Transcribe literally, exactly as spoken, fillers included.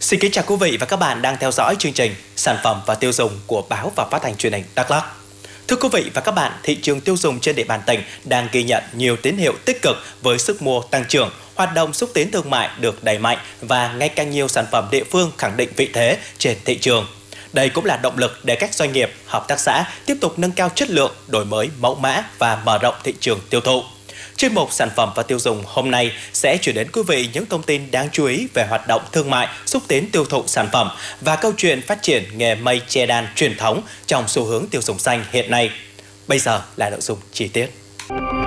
Xin kính chào quý vị và các bạn đang theo dõi chương trình Sản phẩm và tiêu dùng của Báo và Phát thanh Truyền hình Đắk Lắk. Thưa quý vị và các bạn, thị trường tiêu dùng trên địa bàn tỉnh đang ghi nhận nhiều tín hiệu tích cực với sức mua tăng trưởng, hoạt động xúc tiến thương mại được đẩy mạnh và ngày càng nhiều sản phẩm địa phương khẳng định vị thế trên thị trường. Đây cũng là động lực để các doanh nghiệp, hợp tác xã tiếp tục nâng cao chất lượng, đổi mới mẫu mã và mở rộng thị trường tiêu thụ. Chuyên mục Sản phẩm và tiêu dùng hôm nay sẽ chuyển đến quý vị những thông tin đáng chú ý về hoạt động thương mại, xúc tiến tiêu thụ sản phẩm và câu chuyện phát triển nghề mây che đan truyền thống trong xu hướng tiêu dùng xanh hiện nay. Bây giờ là nội dung chi tiết.